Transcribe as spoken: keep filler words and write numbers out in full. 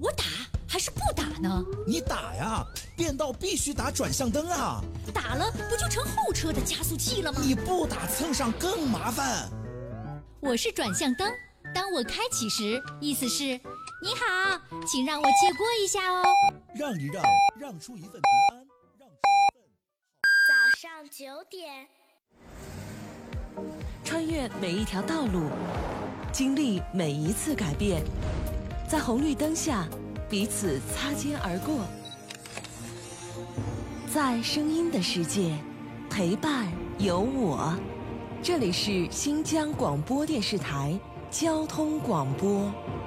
我打还是不打呢？ 你打呀，变道必须打转向灯啊！ 打了不就成后车的加速器了吗？ 你不打蹭上更麻烦。 我是转向灯，当我开启时，意思是你好，请让我借过一下哦。 让一让，让出一份平安，让出一份。 早上九点， 穿越每一条道路，经历每一次改变，在红绿灯下彼此擦肩而过，在声音的世界陪伴有我。这里是新疆广播电视台交通广播。